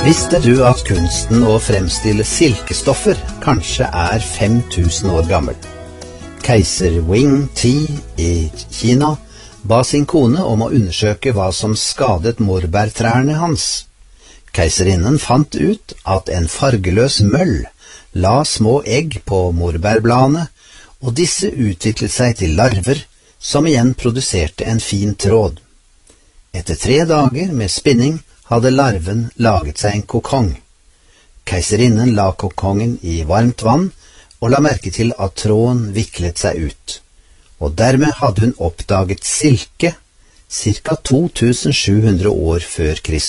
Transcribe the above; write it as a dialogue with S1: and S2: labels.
S1: Visste du at kunsten å fremstille silkestoffer kanskje er 5000 år gammel? Keiser Wing Ti i Kina ba sin kone om å undersøke hva som skadet morbærtrærne hans. Keiserinnen fant ut at en fargeløs møll la små egg på morbærbladene, og disse utviklet seg til larver, som igjen produserte en fin tråd. Etter 3 dager med spinning hadde larven laget seg en kokong. Keiserinnen la kokongen i varmt vann og la merke til at tråden viklet seg ut. Og dermed hadde hun oppdaget silke, ca. 2700 år før Kristus.